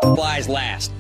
Supplies last.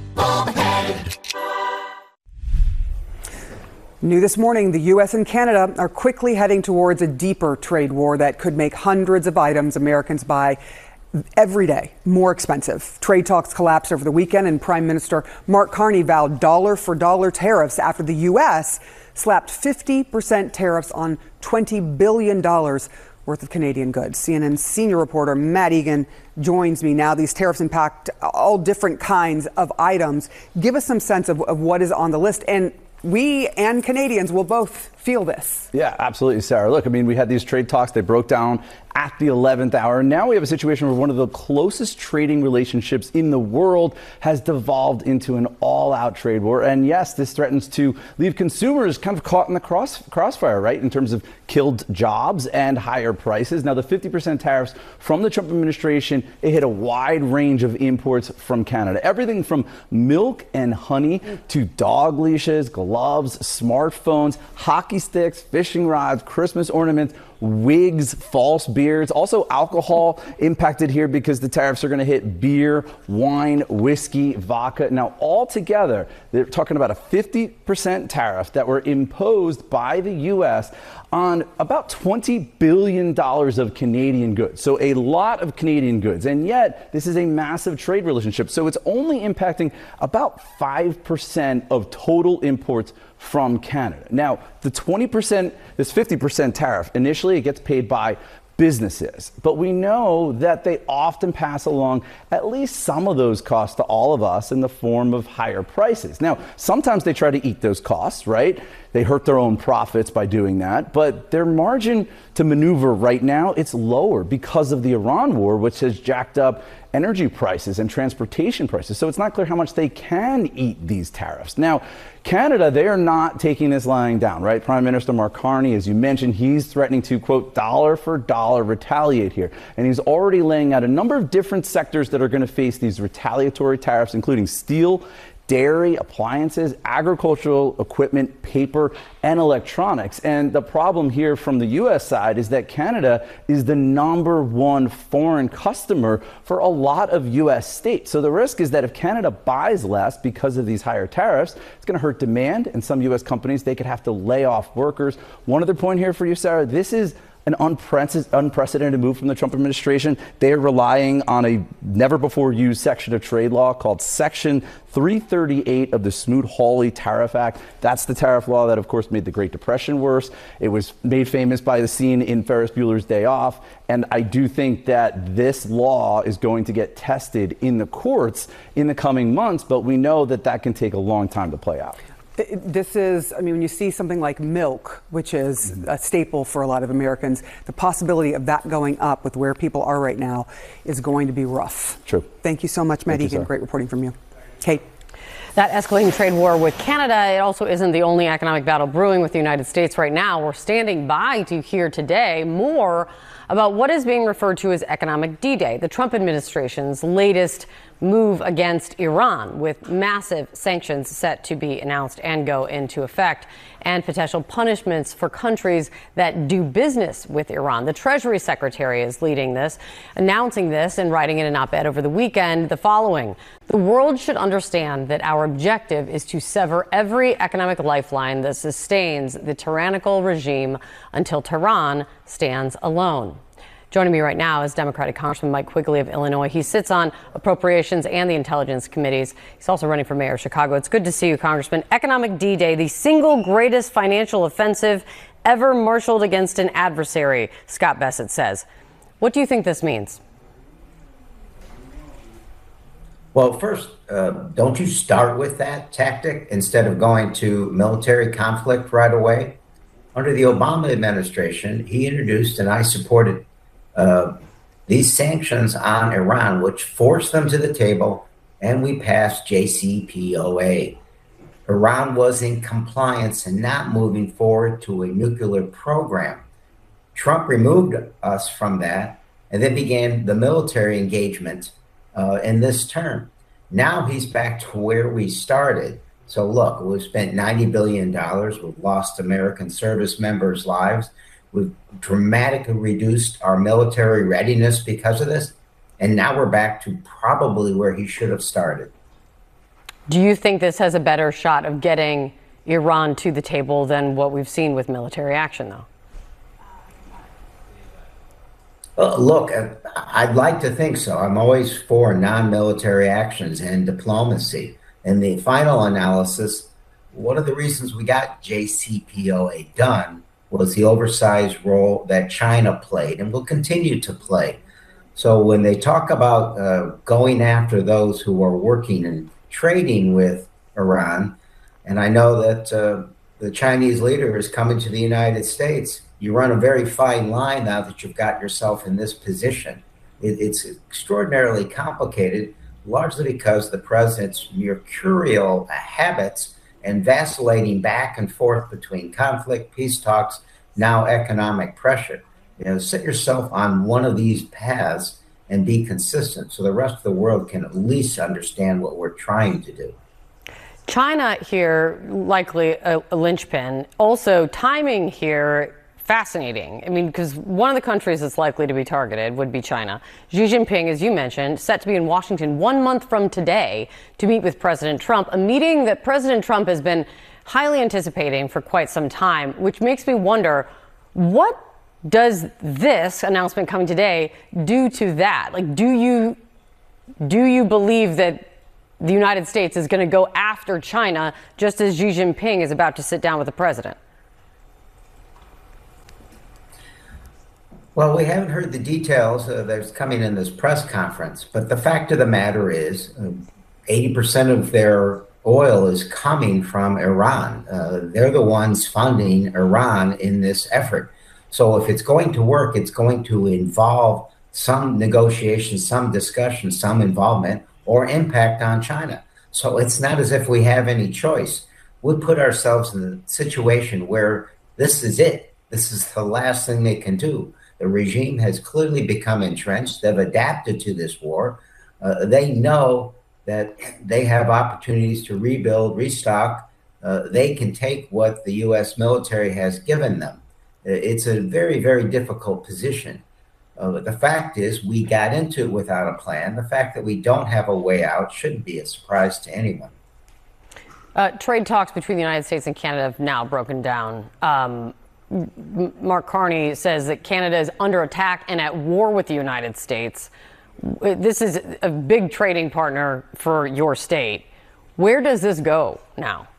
New this morning, the U.S. and Canada are quickly heading towards a deeper trade war that could make hundreds of items Americans buy every day more expensive. Trade talks collapsed over the weekend, and Prime Minister Mark Carney vowed dollar-for-dollar tariffs after the U.S. slapped 50% tariffs on $20 billion worth of Canadian goods. CNN senior reporter Matt Egan joins me now. These tariffs impact all different kinds of items. Give us some sense of what is on the list. And we and Canadians will both feel this. Yeah, absolutely, Sarah. Look, I mean, we had these trade talks. They broke down at the 11th hour. Now we have a situation where one of the closest trading relationships in the world has devolved into an all-out trade war. And yes, this threatens to leave consumers kind of caught in the crossfire, right, in terms of killed jobs and higher prices. Now, the 50% tariffs from the Trump administration, it hit a wide range of imports from Canada. Everything from milk and honey to dog leashes, gloves, smartphones, hockey sticks, fishing rods, Christmas ornaments, wigs, false beards, also alcohol impacted here because the tariffs are going to hit beer, wine, whiskey, vodka. Now, altogether, they're talking about a 50% tariff that were imposed by the U.S. on about $20 billion of Canadian goods. So a lot of Canadian goods. And yet, this is a massive trade relationship. So it's only impacting about 5% of total imports from Canada. Now, the 20%, this 50% tariff, initially it gets paid by businesses, but we know that they often pass along at least some of those costs to all of us in the form of higher prices. Now, sometimes they try to eat those costs, right? They hurt their own profits by doing that, but their margin to maneuver right now, it's lower because of the Iran war, which has jacked up energy prices and transportation prices. So it's not clear how much they can eat these tariffs. Now, Canada, they are not taking this lying down, right? Prime Minister Mark Carney, as you mentioned, he's threatening to, quote, dollar for dollar retaliate here. And he's already laying out a number of different sectors that are going to face these retaliatory tariffs, including steel, dairy, appliances, agricultural equipment, paper, and electronics. And the problem here from the U.S. side is that Canada is the #1 foreign customer for a lot of U.S. states. So the risk is that if Canada buys less because of these higher tariffs, it's going to hurt demand, and some U.S. companies, they could have to lay off workers. One other point here for you, Sarah, this is an unprecedented move from the Trump administration. They are relying on a never-before-used section of trade law called Section 338 of the Smoot-Hawley Tariff Act. That's the tariff law that, of course, made the Great Depression worse. It was made famous by the scene in Ferris Bueller's Day Off. And I do think that this law is going to get tested in the courts in the coming months, but we know that that can take a long time to play out. This is, I mean, when you see something like milk, which is a staple for a lot of Americans, the possibility of that going up with where people are right now is going to be rough. True. Thank you so much, Matt Egan. Great reporting from you. Kate. That escalating trade war with Canada, it also isn't the only economic battle brewing with the United States right now. We're standing by to hear today more about what is being referred to as Economic D-Day, the Trump administration's latest move against Iran, with massive sanctions set to be announced and go into effect, and potential punishments for countries that do business with Iran. The Treasury Secretary is leading this, announcing this and writing in an op-ed over the weekend the following: the world should understand that our objective is to sever every economic lifeline that sustains the tyrannical regime until Tehran stands alone. Joining me right now is Democratic Congressman Mike Quigley of Illinois. He sits on Appropriations and the Intelligence Committees. He's also running for mayor of Chicago. It's good to see you, Congressman. Economic D-Day, the single greatest financial offensive ever marshaled against an adversary, Scott Bessent says. What do you think this means? Well, first, don't you start with that tactic instead of going to military conflict right away? Under the Obama administration, he introduced, and I supported these sanctions on Iran, which forced them to the table, and we passed JCPOA. Iran was in compliance and not moving forward to a nuclear program. Trump removed us from that and then began the military engagement in this term. Now he's back to where we started. So look, we've spent $90 billion. We've lost American service members' lives. We've dramatically reduced our military readiness because of this. And now we're back to probably where he should have started. Do you think this has a better shot of getting Iran to the table than what we've seen with military action, though? Look, I'd like to think so. I'm always for non-military actions and diplomacy. In the final analysis, one of the reasons we got JCPOA done was the oversized role that China played and will continue to play. So when they talk about going after those who are working and trading with Iran, and I know that the Chinese leader is coming to the United States, you run a very fine line now that you've got yourself in this position. It's extraordinarily complicated, largely because the president's mercurial habits and vacillating back and forth between conflict, peace talks, now economic pressure. Set yourself on one of these paths and be consistent so the rest of the world can at least understand what we're trying to do. China here, likely a linchpin. Also, timing here, fascinating. I mean, because one of the countries that's likely to be targeted would be China. Xi Jinping, as you mentioned, set to be in Washington 1 month from today to meet with President Trump, a meeting that President Trump has been highly anticipating for quite some time, which makes me wonder, what does this announcement coming today do to that? Like, do you believe that the United States is going to go after China just as Xi Jinping is about to sit down with the president? Well, we haven't heard the details that's coming in this press conference, but the fact of the matter is 80% of their oil is coming from Iran. They're the ones funding Iran in this effort. So if it's going to work, it's going to involve some negotiation, some discussion, some involvement or impact on China. So it's not as if we have any choice. We put ourselves in a situation where this is it. This is the last thing they can do. The regime has clearly become entrenched. They've adapted to this war. They know that they have opportunities to rebuild, restock. They can take what the U.S. military has given them. It's a very, very difficult position. The fact is we got into it without a plan. The fact that we don't have a way out shouldn't be a surprise to anyone. Trade talks between the United States and Canada have now broken down. Mark Carney says that Canada is under attack and at war with the United States. This is a big trading partner for your state. Where does this go now?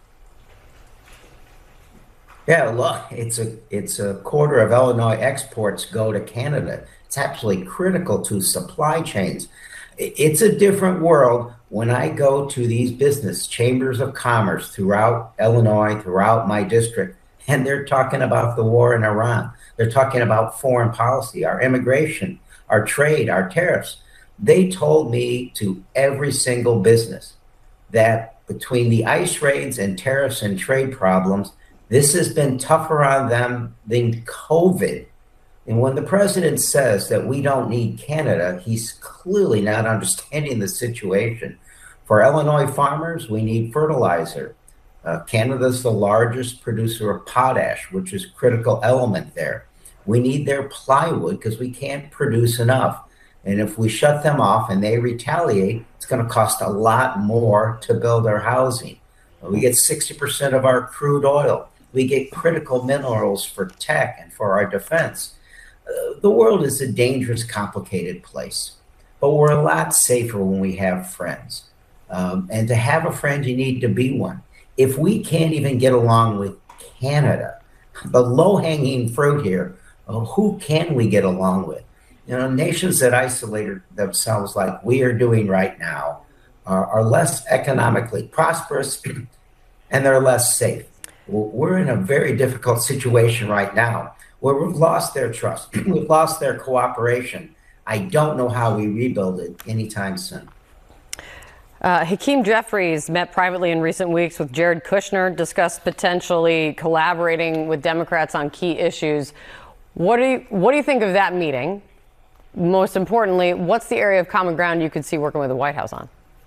Yeah, look, it's a quarter of Illinois exports go to Canada. It's absolutely critical to supply chains. It's a different world when I go to these business chambers of commerce throughout Illinois, throughout my district, and they're talking about the war in Iran. They're talking about foreign policy, our immigration, our trade, our tariffs. They told me to every single business that between the ICE raids and tariffs and trade problems, this has been tougher on them than COVID. And when the president says that we don't need Canada, he's clearly not understanding the situation. For Illinois farmers, we need fertilizer. Canada's the largest producer of potash, which is a critical element there. We need their plywood because we can't produce enough. And if we shut them off and they retaliate, it's going to cost a lot more to build our housing. We get 60% of our crude oil. We get critical minerals for tech and for our defense. The world is a dangerous, complicated place, but we're a lot safer when we have friends. And to have a friend, you need to be one. If we can't even get along with Canada, the low-hanging fruit here, who can we get along with? Nations that isolate themselves like we are doing right now are less economically prosperous and they're less safe. We're in a very difficult situation right now where we've lost their trust. We've lost their cooperation. I don't know how we rebuild it anytime soon. Hakeem Jeffries met privately in recent weeks with Jared Kushner, discussed potentially collaborating with Democrats on key issues. What do you think of that meeting? Most importantly, what's the area of common ground you could see working with the White House on?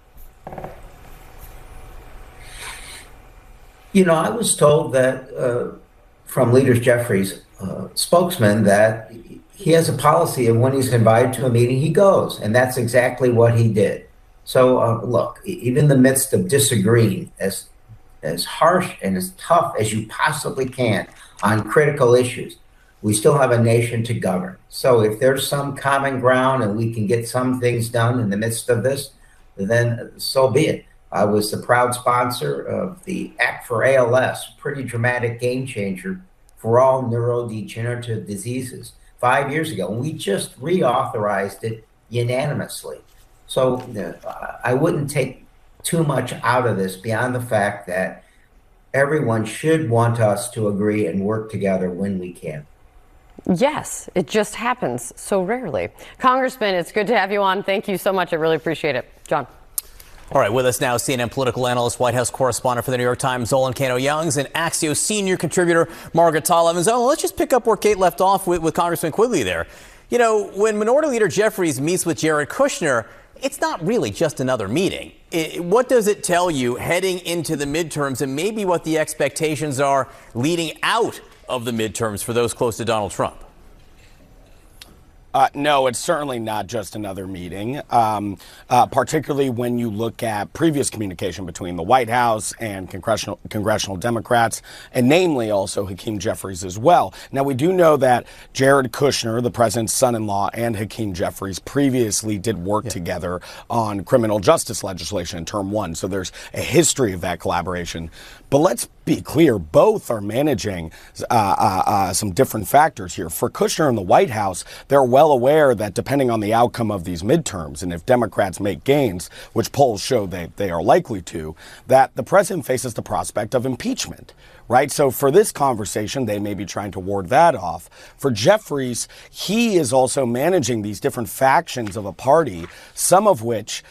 I was told that from Leader Jeffries' spokesman that he has a policy of when he's invited to a meeting, he goes. And that's exactly what he did. So look, even in the midst of disagreeing as harsh and as tough as you possibly can on critical issues, we still have a nation to govern. So if there's some common ground and we can get some things done in the midst of this, then so be it. I was the proud sponsor of the Act for ALS, pretty dramatic game changer for all neurodegenerative diseases 5 years ago. And we just reauthorized it unanimously. So I wouldn't take too much out of this beyond the fact that everyone should want us to agree and work together when we can. Yes, it just happens so rarely. Congressman, it's good to have you on. Thank you so much. I really appreciate it. John. All right, with us now, CNN political analyst, White House correspondent for the New York Times, Zolan Kano-Youngs, and Axios senior contributor, Margaret Talev. And Zolan, let's just pick up where Kate left off with Congressman Quigley there. You know, when Minority Leader Jeffries meets with Jared Kushner, it's not really just another meeting. What does it tell you heading into the midterms, and maybe what the expectations are leading out of the midterms for those close to Donald Trump? No, it's certainly not just another meeting, particularly when you look at previous communication between the White House and congressional Democrats, and namely also Hakeem Jeffries as well. Now, we do know that Jared Kushner, the president's son-in-law, and Hakeem Jeffries previously did work together on criminal justice legislation in term one. So there's a history of that collaboration. But let's be clear, both are managing some different factors here. For Kushner and the White House, they're well aware that depending on the outcome of these midterms, and if Democrats make gains, which polls show they are likely to, that the president faces the prospect of impeachment. Right. So for this conversation, they may be trying to ward that off. For Jeffries, he is also managing these different factions of a party, some of which